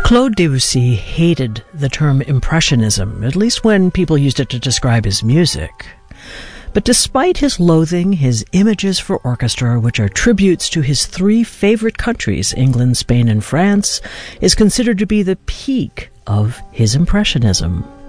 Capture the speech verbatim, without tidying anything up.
Claude Debussy hated the term Impressionism, at least when people used it to describe his music. But despite his loathing, his images for orchestra, which are tributes to his three favorite countries, England, Spain, and France, is considered to be the peak of his Impressionism.